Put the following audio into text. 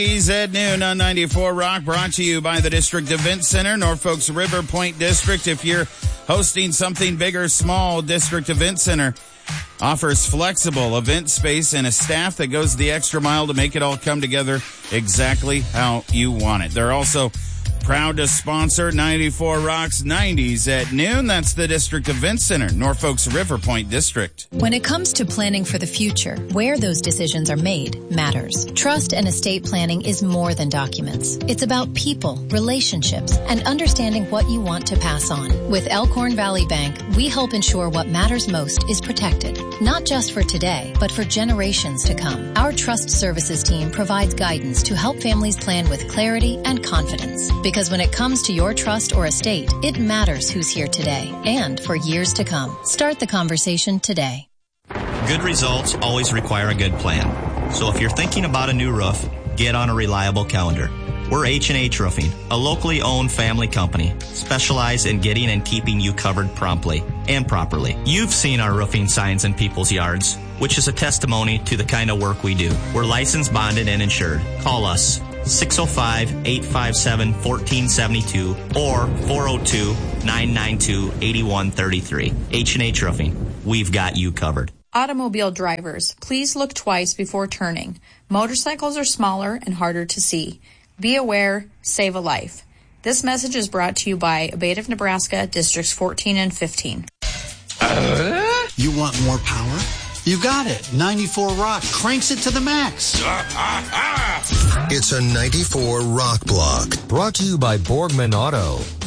At noon on 94 Rock, brought to you by the District Event Center, Norfolk's River Point District. If you're hosting something big or small, District Event Center offers flexible event space and a staff that goes the extra mile to make it all come together exactly how you want it. They're also proud to sponsor 94 Rock's 90s at noon. That's the District Event Center, Norfolk's River Point District. When it comes to planning for the future, where those decisions are made matters. Trust and estate planning is more than documents. It's about people, relationships, and understanding what you want to pass on. With Elkhorn Valley Bank, we help ensure what matters most is protected, not just for today, but for generations to come. Our trust services team provides guidance to help families plan with clarity and confidence. Because when it comes to your trust or estate, it matters who's here today and for years to come. Start the conversation today. Good results always require a good plan. So if you're thinking about a new roof, get on a reliable calendar. We're H&H Roofing, a locally owned family company, specialized in getting and keeping you covered promptly and properly. You've seen our roofing signs in people's yards, which is a testimony to the kind of work we do. We're licensed, bonded, and insured. Call us 605-857-1472 or 402-992-8133. H&H Roofing. We've got you covered. Automobile drivers, please look twice before turning. Motorcycles are smaller and harder to see. Be aware, save a life. This message is brought to you by Abate, Nebraska, Districts 14 and 15. You want more power? You got it. 94 Rock cranks it to the max. It's a 94 Rock block. Brought to you by Borgman Auto.